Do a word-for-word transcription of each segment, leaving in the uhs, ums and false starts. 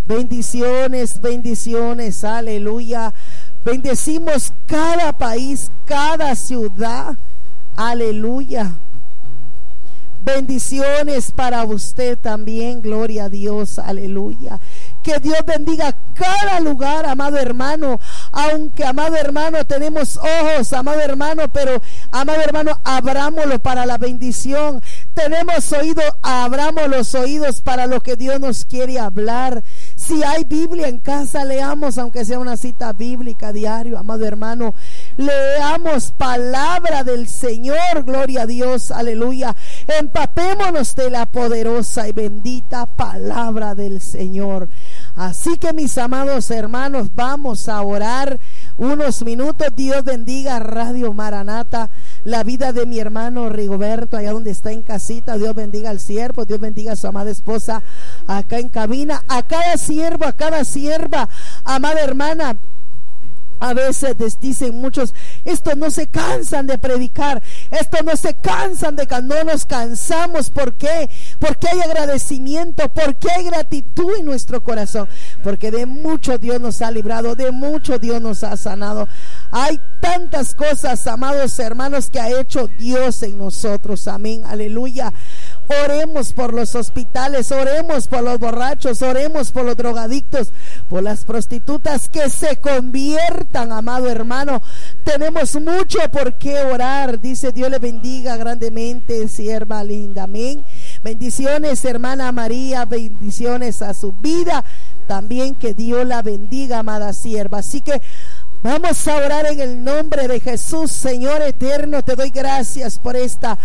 Bendiciones, bendiciones, aleluya. Bendecimos cada país, cada ciudad, aleluya. Bendiciones para usted también, gloria a Dios, aleluya. Que Dios bendiga cada lugar, amado hermano. Aunque, amado hermano, tenemos ojos, amado hermano, pero, amado hermano, abrámoslo para la bendición. Tenemos oído, abramos los oídos para lo que Dios nos quiere hablar. Si hay Biblia en casa, leamos, aunque sea una cita bíblica diario, amado hermano. Leamos palabra del Señor, gloria a Dios, aleluya. Empapémonos de la poderosa y bendita palabra del Señor. Así que, mis amados hermanos, vamos a orar unos minutos. Dios bendiga Radio Maranata, la vida de mi hermano Rigoberto, allá donde está en casita. Dios bendiga al siervo, Dios bendiga a su amada esposa acá en cabina, a cada siervo, a cada sierva, amada hermana. A veces les dicen muchos, estos no se cansan de predicar, estos no se cansan de cantar. No nos cansamos. ¿Por qué? Porque hay agradecimiento, porque hay gratitud en nuestro corazón, porque de mucho Dios nos ha librado, de mucho Dios nos ha sanado. Hay tantas cosas, amados hermanos, que ha hecho Dios en nosotros. Amén, aleluya. Oremos por los hospitales, oremos por los borrachos, oremos por los drogadictos, por las prostitutas, que se conviertan, amado hermano. Tenemos mucho por qué orar. Dice: Dios le bendiga grandemente, sierva linda. Amén. Bendiciones, hermana María, bendiciones a su vida. También que Dios la bendiga, amada sierva. Así que vamos a orar en el nombre de Jesús. Señor eterno, te doy gracias por esta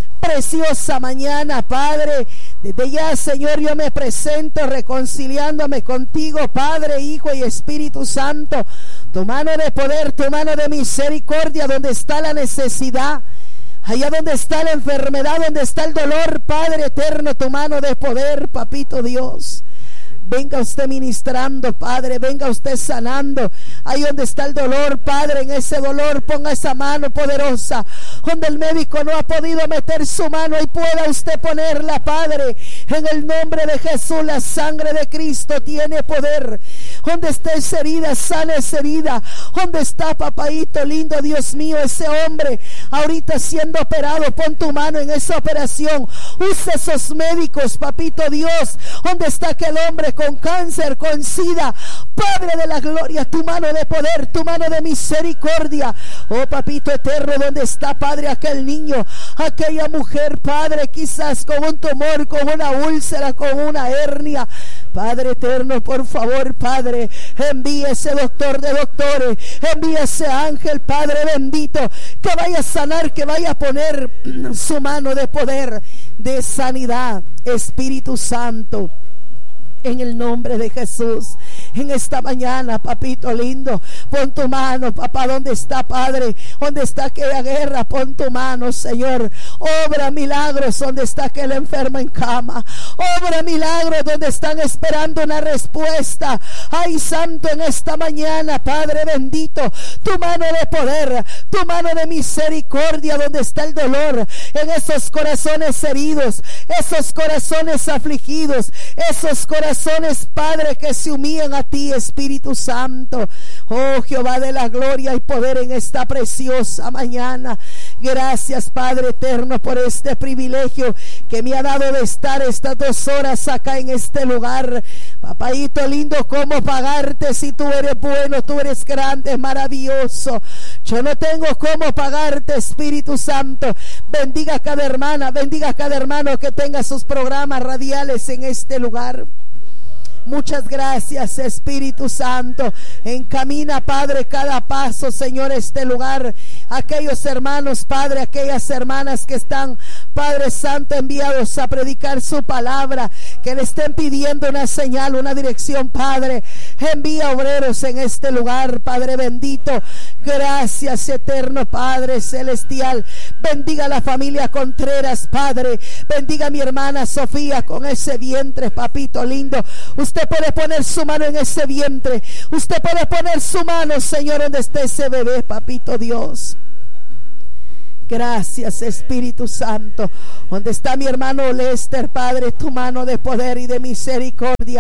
preciosa mañana, Padre. Desde ya, Señor, yo me presento reconciliándome contigo, Padre, Hijo y Espíritu Santo. Tu mano de poder, tu mano de misericordia, donde está la necesidad, allá donde está la enfermedad, donde está el dolor, Padre eterno, tu mano de poder, Papito Dios. Venga usted ministrando, Padre, venga usted sanando. Ahí donde está el dolor, Padre, en ese dolor ponga esa mano poderosa. Donde el médico no ha podido meter su mano, y pueda usted ponerla, Padre. En el nombre de Jesús, la sangre de Cristo tiene poder. Donde está esa herida, sana esa herida. Donde está, papaito lindo, Dios mío, ese hombre ahorita siendo operado, pon tu mano en esa operación. Usa esos médicos, Papito Dios. Donde está aquel hombre con cáncer, con sida, Padre de la gloria, tu mano de poder, tu mano de misericordia. Oh, Papito eterno, donde está, Padre, aquel niño, aquella mujer, Padre, quizás con un tumor, con una úlcera, con una hernia. Padre eterno, por favor, Padre, envíe ese doctor de doctores, envíe ese ángel, Padre bendito, que vaya a sanar, que vaya a poner su mano de poder, de sanidad. Espíritu Santo, en el nombre de Jesús, en esta mañana, papito lindo, pon tu mano, papá, donde está, Padre, donde está aquella guerra, pon tu mano, Señor. Obra milagros donde está aquel enfermo en cama. Obra milagros donde están esperando una respuesta. Ay, Santo, en esta mañana, Padre bendito, tu mano de poder, tu mano de misericordia, donde está el dolor, en esos corazones heridos, esos corazones afligidos, esos corazones, Padre, que se humillan a ti, Espíritu Santo. Oh, Jehová de la gloria y poder, en esta preciosa mañana. Gracias, Padre eterno, por este privilegio que me ha dado de estar estas dos horas acá en este lugar. Papaito lindo, ¿cómo pagarte si tú eres bueno, tú eres grande, maravilloso? Yo no tengo cómo pagarte, Espíritu Santo. Bendiga a cada hermana, bendiga a cada hermano que tenga sus programas radiales en este lugar. Muchas gracias, Espíritu Santo. Encamina, Padre, cada paso, Señor, este lugar. Aquellos hermanos, Padre, aquellas hermanas que están, Padre Santo, enviados a predicar su palabra, que le estén pidiendo una señal, una dirección, Padre. Envía obreros en este lugar, Padre bendito. Gracias, eterno Padre celestial. Bendiga a la familia Contreras, Padre. Bendiga a mi hermana Sofía con ese vientre, papito lindo. Usted puede poner su mano en ese vientre. Usted puede poner su mano, Señor, donde esté ese bebé, papito Dios. Gracias, Espíritu Santo. Donde está mi hermano Lester, Padre, tu mano de poder y de misericordia.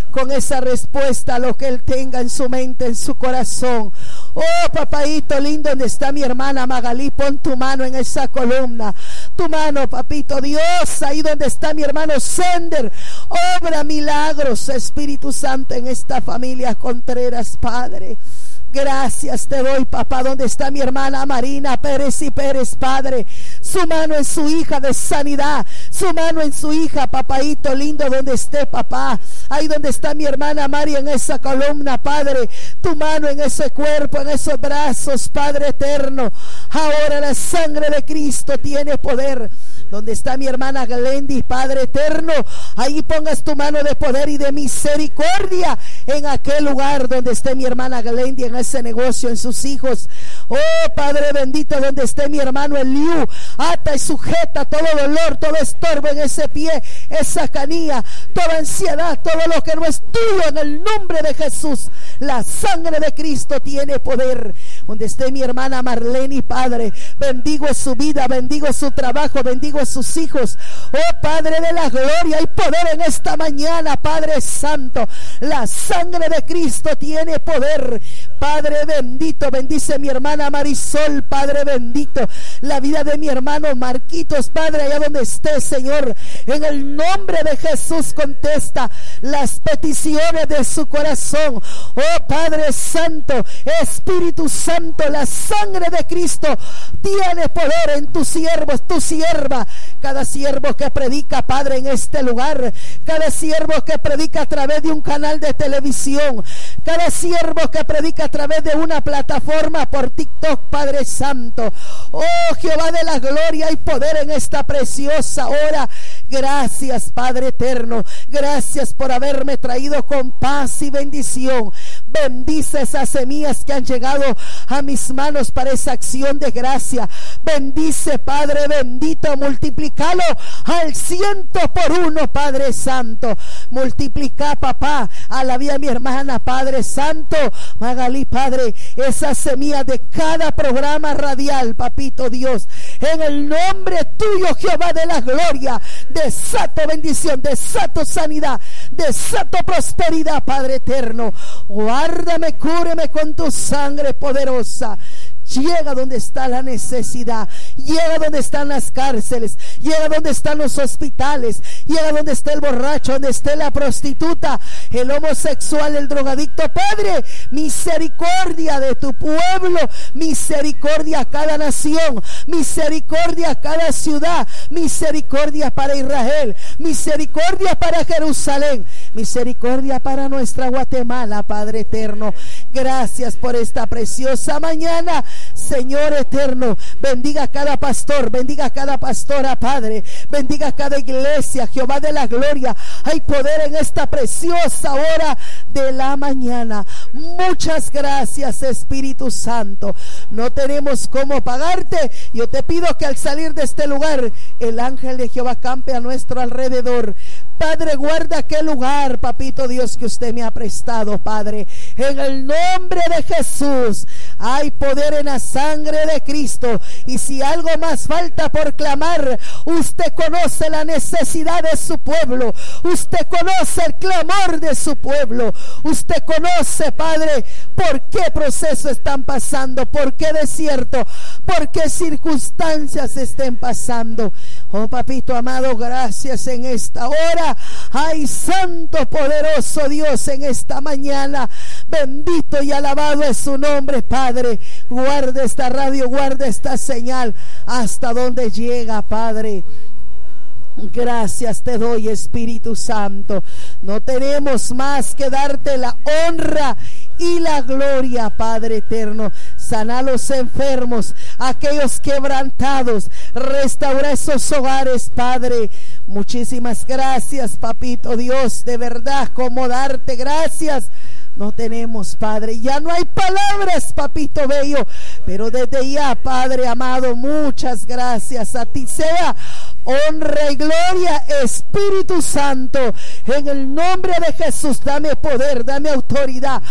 con esa respuesta a lo que él tenga en su mente, en su corazón. Oh, papaito lindo, donde está mi hermana Magalí, pon tu mano en esa columna. Tu mano, papito Dios, ahí donde está mi hermano Sender. Obra milagros, Espíritu Santo, en esta familia Contreras, Padre. Gracias te doy, papá. Donde está mi hermana Marina Pérez y Pérez, Padre, su mano en su hija de sanidad, su mano en su hija, papaito lindo, donde esté, papá. Ahí donde está mi hermana María, en esa columna, Padre, tu mano en ese cuerpo, en esos brazos, Padre eterno. Ahora la sangre de Cristo tiene poder. Donde está mi hermana Glendy, Padre eterno, ahí pongas tu mano de poder y de misericordia en aquel lugar donde esté mi hermana Glendy, en ese negocio, en sus hijos. Oh, Padre bendito, donde esté mi hermano Eliú, ata y sujeta todo dolor, todo estorbo en ese pie, esa canilla, toda ansiedad, todo lo que no es tuyo, en el nombre de Jesús. La sangre de Cristo tiene poder. Donde esté mi hermana Marlene, Padre, bendigo su vida, bendigo su trabajo, bendigo a sus hijos. Oh, Padre de la gloria, hay poder en esta mañana, Padre santo. La sangre de Cristo tiene poder. Padre bendito, bendice mi hermana Marisol, Padre bendito, la vida de mi hermano Marquitos, Padre, allá donde esté, Señor, en el nombre de Jesús contesta las peticiones de su corazón. Oh, Padre santo, Espíritu Santo, la sangre de Cristo tiene poder en tus siervos, tu sierva, cada siervo que predica, Padre, en este lugar, cada siervo que predica a través de un canal de televisión, cada siervo que predica a través de una plataforma por TikTok, Padre santo. Oh, Jehová de la gloria, hay poder en esta preciosa hora. Gracias, Padre eterno, gracias por haberme traído con paz y bendición. Bendice esas semillas que han llegado a mis manos para esa acción de gracia. Bendice, Padre bendito, multiplícalo al ciento por uno, Padre santo. Multiplica, papá, a la vida de mi hermana, Padre santo. Magalí, Padre, esas semillas de cada programa radial, papito Dios, en el nombre tuyo, Jehová de la gloria, desato bendición, desato sanidad, desato prosperidad, Padre eterno. Guárdame, cúreme con tu sangre poderosa. Llega donde está la necesidad, llega donde están las cárceles, llega donde están los hospitales, llega donde está el borracho, donde esté la prostituta, el homosexual, el drogadicto. Padre, misericordia de tu pueblo, misericordia a cada nación, misericordia a cada ciudad, misericordia para Israel, misericordia para Jerusalén, misericordia para nuestra Guatemala, Padre eterno. Gracias por esta preciosa mañana, Señor eterno. Bendiga a cada pastor, bendiga a cada pastora, Padre, bendiga a cada iglesia, Jehová de la gloria. Hay poder en esta preciosa hora de la mañana. Muchas gracias, Espíritu Santo. No tenemos cómo pagarte. Yo te pido que al salir de este lugar, el ángel de Jehová campe a nuestro alrededor. Padre, guarda aquel lugar, papito Dios, que usted me ha prestado, Padre, en el nombre de Jesús. Hay poder en la sangre de Cristo. Y si algo más falta por clamar, usted conoce la necesidad de su pueblo, usted conoce el clamor de su pueblo, usted conoce, Padre, por qué proceso están pasando, por qué desierto, por qué circunstancias estén pasando. Oh, papito amado, gracias en esta hora. Ay, santo poderoso Dios, en esta mañana, bendito y alabado es su nombre, Padre. Guarda esta radio, guarda esta señal hasta donde llega, Padre. Gracias te doy, Espíritu Santo. No tenemos más que darte la honra y la gloria, Padre eterno. Sana a los enfermos, aquellos quebrantados, restaura esos hogares, Padre. Muchísimas gracias, papito Dios, de verdad, como darte gracias no tenemos, Padre. Ya no hay palabras, papito bello, pero desde ya, Padre amado, muchas gracias. A ti sea honra y gloria, Espíritu Santo, en el nombre de Jesús. Dame poder, dame autoridad.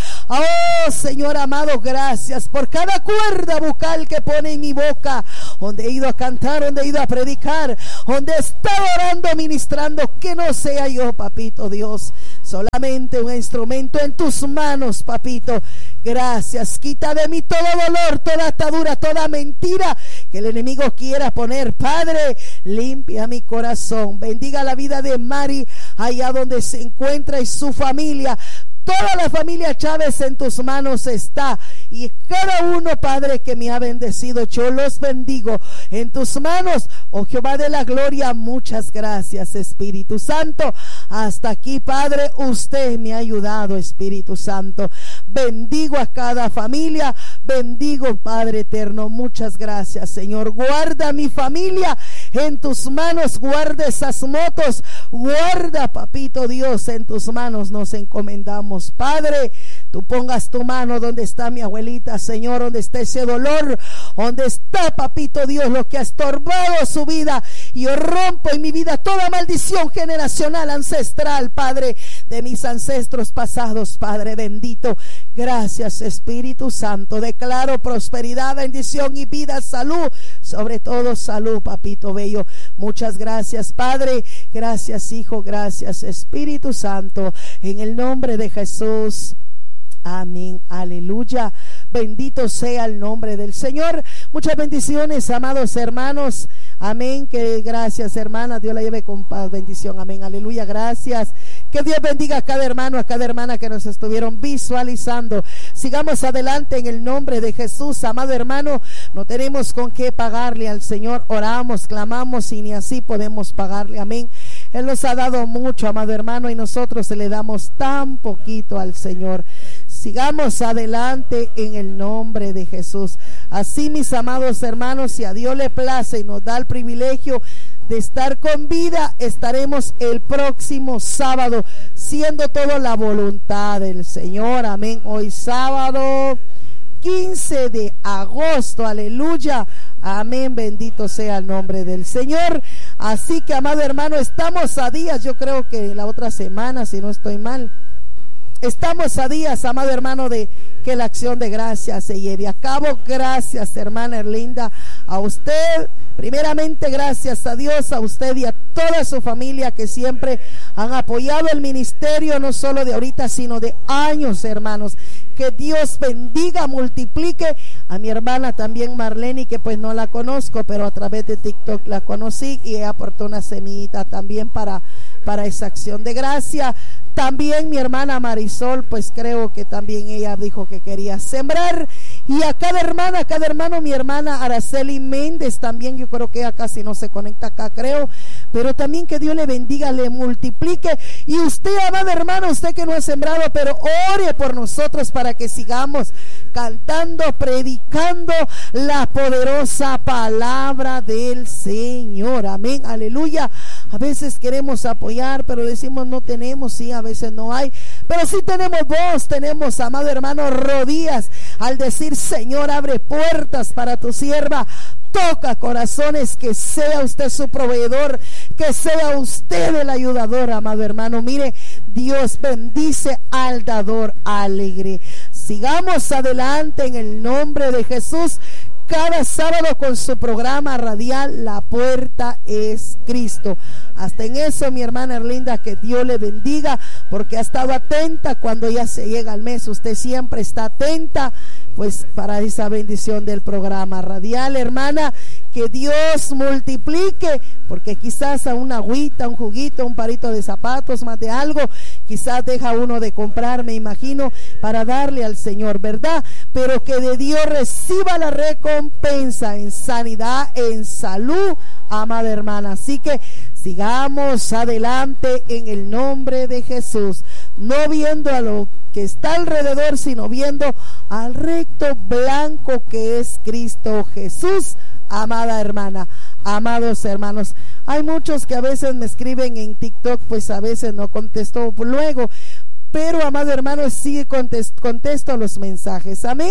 Oh Señor amado, gracias por cada cuerda vocal que pone en mi boca, donde he ido a cantar, donde he ido a predicar, donde he estado orando, ministrando, que no sea yo, papito Dios, solamente un instrumento en tus manos, papito. Gracias, quita de mí todo dolor, toda atadura, toda mentira que el enemigo quiera poner. Padre, limpia mi corazón, bendiga la vida de Mari allá donde se encuentra y su familia. Toda la familia Chávez en tus manos está, y cada uno, Padre, que me ha bendecido, yo los bendigo en tus manos, oh Jehová de la gloria. Muchas gracias, Espíritu Santo. Hasta aquí, Padre, usted me ha ayudado, Espíritu Santo. Bendigo a cada familia, bendigo, Padre eterno. Muchas gracias, Señor. Guarda mi familia en tus manos, guarda esas motos, guarda, papito Dios, en tus manos nos encomendamos. Padre, tú pongas tu mano donde está mi abuelita, Señor, donde está ese dolor, donde está, papito Dios, lo que ha estorbado su vida. Y yo rompo en mi vida toda maldición generacional, ancestral, Padre, de mis ancestros pasados, Padre bendito. Gracias, Espíritu Santo. Declaro prosperidad, bendición y vida, salud, sobre todo salud, papito bello. Muchas gracias, Padre. Gracias, Hijo. Gracias, Espíritu Santo. En el nombre de Jesús. Amén, aleluya. Bendito sea el nombre del Señor. Muchas bendiciones, amados hermanos. Amén, que gracias, hermana. Dios la lleve con paz, bendición. Amén, aleluya, gracias. Que Dios bendiga a cada hermano, a cada hermana que nos estuvieron visualizando. Sigamos adelante en el nombre de Jesús. Amado hermano, no tenemos con qué pagarle al Señor. Oramos, clamamos y ni así podemos pagarle. Amén. Él nos ha dado mucho, amado hermano, y nosotros le damos tan poquito al Señor. Sigamos adelante en el nombre de Jesús. Así, mis amados hermanos, si a Dios le place y nos da el privilegio de estar con vida, estaremos el próximo sábado, siendo todo la voluntad del Señor. Amén. Hoy sábado quince de agosto, aleluya, amén, bendito sea el nombre del Señor. Así que, amado hermano, estamos a días, yo creo que la otra semana, si no estoy mal, estamos a días, amado hermano, de que la acción de gracias se lleve a cabo. Gracias, hermana Erlinda, a usted, primeramente gracias a Dios, a usted y a toda su familia que siempre han apoyado el ministerio, no solo de ahorita, sino de años, hermanos. Que Dios bendiga, multiplique a mi hermana también Marlene, que pues no la conozco, pero a través de TikTok la conocí, y ella aportó una semillita también para, para esa acción de gracia. También mi hermana Marisol, pues creo que también ella dijo que quería sembrar. Y a cada hermana, a cada hermano, mi hermana Araceli Méndez también, yo creo que ella casi no se conecta acá, creo, pero también que Dios le bendiga, le multiplique. Y usted, amado hermano, usted que no ha sembrado, pero ore por nosotros para que sigamos cantando, predicando la poderosa palabra del Señor. Amén, aleluya. A veces queremos apoyar, pero decimos no tenemos, sí, a veces no hay, pero sí tenemos voz, tenemos, amado hermano, rodillas al decir: Señor, abre puertas para tu sierva, toca corazones, que sea usted su proveedor, que sea usted el ayudador, amado hermano. Mire, Dios bendice al dador alegre. Sigamos adelante en el nombre de Jesús. Cada sábado con su programa radial La Puerta es Cristo. Hasta en eso, mi hermana Erlinda, que Dios le bendiga, porque ha estado atenta cuando ya se llega el mes. Usted siempre está atenta, pues, para esa bendición del programa radial, hermana. Que Dios multiplique, porque quizás a una agüita, un juguito, un parito de zapatos, más de algo, quizás deja uno de comprar, me imagino, para darle al Señor, ¿verdad? Pero que de Dios reciba la recompensa en sanidad, en salud, amada hermana. Así que sigamos adelante en el nombre de Jesús, no viendo a lo que está alrededor, sino viendo al recto blanco que es Cristo Jesús. Amada hermana, amados hermanos, hay muchos que a veces me escriben en TikTok, pues a veces no contesto luego, pero, amado hermano, sí contesto, contesto los mensajes. Amén.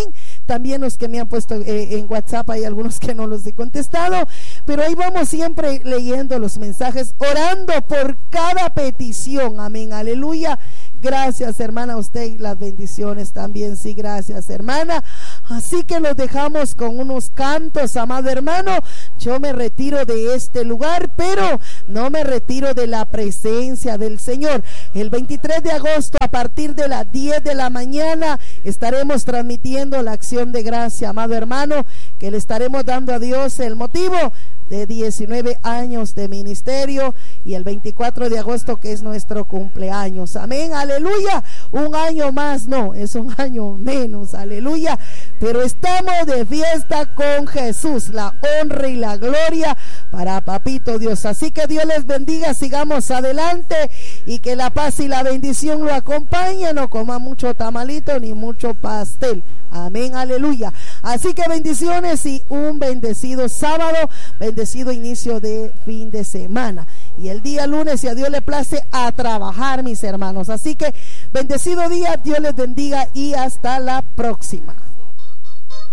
también los que me han puesto eh, en WhatsApp, hay algunos que no los he contestado, pero ahí vamos siempre leyendo los mensajes, orando por cada petición, amén, aleluya. Gracias, hermana, a usted las bendiciones también, sí, gracias, hermana. Así que los dejamos con unos cantos, amado hermano. Yo me retiro de este lugar, pero no me retiro de la presencia del Señor. El veintitrés de agosto, a partir de las diez de la mañana, estaremos transmitiendo la acción de gracia, amado hermano, que le estaremos dando a Dios el motivo de diecinueve años de ministerio, y el veinticuatro de agosto, que es nuestro cumpleaños, amén, aleluya. Un año más, no, es un año menos, aleluya, pero estamos de fiesta con Jesús. La honra y la gloria para papito Dios. Así que Dios les bendiga, sigamos adelante, y que la paz y la bendición lo acompañen. No coma mucho tamalito ni mucho pastel, amén, aleluya. Así que bendiciones y un bendecido sábado, bendecido inicio de fin de semana, y el día lunes, si a Dios le place, a trabajar, mis hermanos. Así que bendecido día, Dios les bendiga y hasta la próxima.